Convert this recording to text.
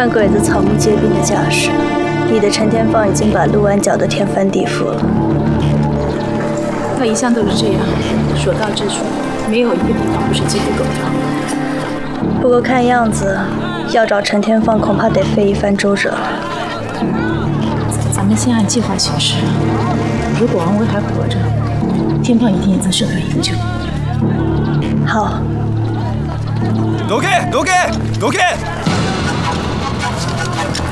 看鬼子草木皆兵的架势，你的陈天放已经把陆安搅得天翻地覆了。 他一向都是这样，所到之处，没有一个地方不是鸡飞狗跳。 不过看样子，要找陈天放恐怕得费一番周折了。 咱们先按计划行事。如果王威还活着，天放一定也能受到营救。 好。 どけどけどけ